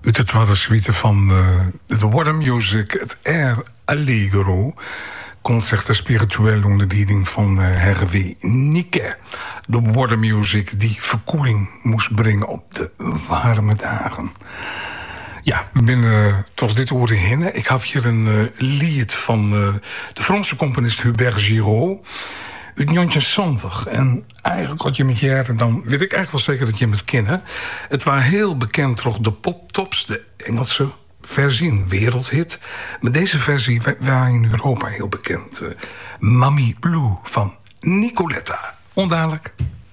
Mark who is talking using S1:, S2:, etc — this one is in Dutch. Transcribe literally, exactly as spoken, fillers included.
S1: Uit het de suite van uh, de Water Music, het Air Allegro. Concerte spiritueel onder leiding van uh, Hervé Niquet. De Water Music die verkoeling moest brengen op de warme dagen. Ja, we zijn uh, tot dit oren heen. Ik heb hier een uh, lied van uh, de Franse componist Hubert Giraud uit negentien zestig. En eigenlijk had je met jaren, dan weet ik eigenlijk wel zeker dat je het kent. Het was heel bekend toch de poptops, de Engelse versie, een wereldhit. Maar deze versie was in Europa heel bekend. Uh, Mamie Blue van Nicoletta. Onduidelijk.